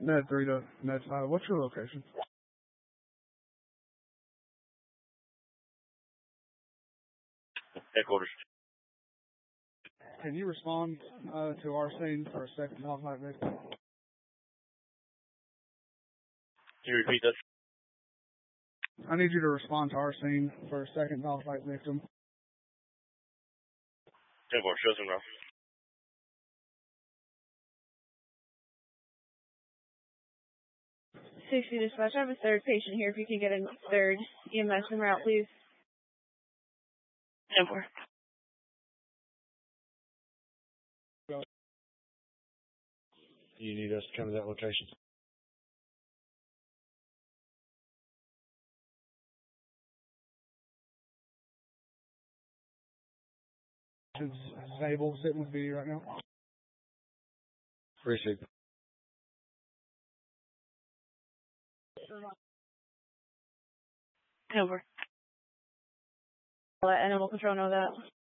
Net 3 to Net 5. What's your location? Headquarters. Can you respond to our scene for a second dogfight victim? Can you repeat that? I need you to respond to our scene for a second dogfight victim. Headquarters, shows him now. 60 dispatch, I have a third patient here. If you can get a third EMS en route, please. 10-4. Do you need us to come to that location? Is Zabel sitting with me right now? Appreciate it. Over. Let animal control know that.